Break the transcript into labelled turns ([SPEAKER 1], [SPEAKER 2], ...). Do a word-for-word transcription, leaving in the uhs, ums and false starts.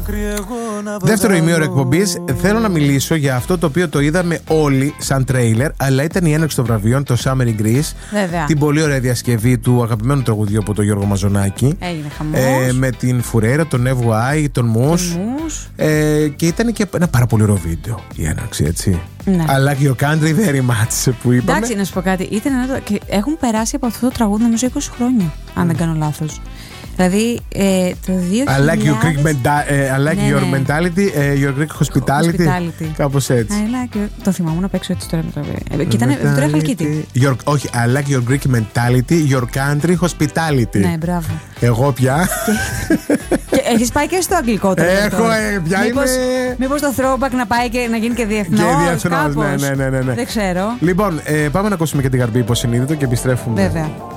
[SPEAKER 1] Δεύτερο ημίωρο εκπομπής. Θέλω να μιλήσω για αυτό το οποίο το είδαμε όλοι σαν τρέιλερ, αλλά ήταν η έναρξη των βραβείων, το Summer in Greece.
[SPEAKER 2] Βέβαια.
[SPEAKER 1] Την πολύ ωραία διασκευή του αγαπημένου τραγουδιού από τον Γιώργο Μαζονάκη.
[SPEAKER 2] Έγινε χαμός.
[SPEAKER 1] Ε, με την Φουρέρα, τον Εύου Άι, τον Μους. Ε, και ήταν και ένα πάρα πολύ ωραίο βίντεο η έναρξη, έτσι.
[SPEAKER 2] Ναι.
[SPEAKER 1] I like your country very much που είπαμε.
[SPEAKER 2] Εντάξει, να σου πω κάτι. Ήταν ένα... και έχουν περάσει από αυτό το τραγούδι νομίζω είκοσι χρόνια, αν mm. δεν κάνω λάθος. Δηλαδή ε, το δύο χιλιάδες...
[SPEAKER 1] I like your Greek, menta- uh, I like
[SPEAKER 2] ναι,
[SPEAKER 1] your
[SPEAKER 2] ναι.
[SPEAKER 1] mentality, uh, your Greek hospitality. hospitality. Κάπως έτσι.
[SPEAKER 2] I like your... Το θυμάμαι να παίξω έτσι τώρα με το... Και ήταν Βικτωρία Χαλκίτη.
[SPEAKER 1] Your... Όχι, I like your Greek mentality, your country hospitality.
[SPEAKER 2] Ναι, μπράβο.
[SPEAKER 1] Εγώ πια.
[SPEAKER 2] Και έχεις πάει και στο αγγλικό τώρα.
[SPEAKER 1] Έχω, ε, πια
[SPEAKER 2] μήπως,
[SPEAKER 1] είμαι...
[SPEAKER 2] Μήπως το throwback να πάει και να γίνει και διεθνώς.
[SPEAKER 1] Και διεθνώς, ναι, ναι, ναι, ναι.
[SPEAKER 2] Δεν ξέρω.
[SPEAKER 1] Λοιπόν, ε, πάμε να ακούσουμε και την Γαρμπή υποσυνείδητο και επιστρέφουμε.
[SPEAKER 2] Βέβαια.